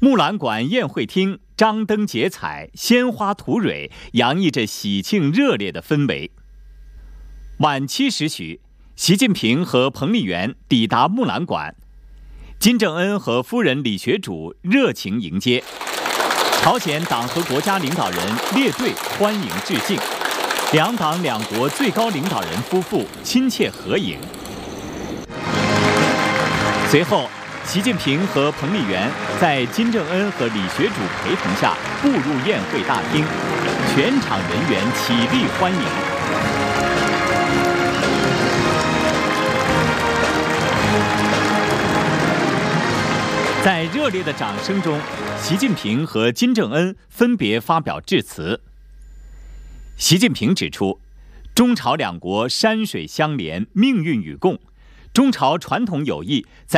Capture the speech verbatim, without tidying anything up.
木兰馆宴会厅张灯结彩，鲜花吐蕊，洋溢着喜庆热烈的氛围。晚七时许，习近平和彭丽媛抵达木兰馆，金正恩和夫人李学主热情迎接，朝鲜党和国家领导人列队欢迎致敬，两党两国最高领导人夫妇亲切合影。随后，习近平和彭丽媛在金正恩和李学主陪同下步入宴会大厅，全场人员起立欢迎。在热烈的掌声中，习近平和金正恩分别发表致辞。习近平指出，中朝两国山水相连，命运与共，中朝传统友谊在